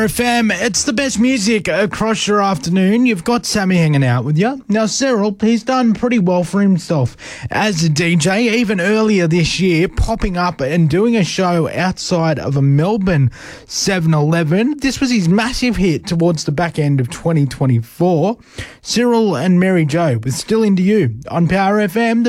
FM, it's the best music across your afternoon. You've got Sammy hanging out with you. Now, Cyril, he's done pretty well for himself as a DJ, even earlier this year, popping up and doing a show outside of a Melbourne 7-Eleven. This was his massive hit towards the back end of 2024. Cyril and Mary Jo with Still Into You on Power FM.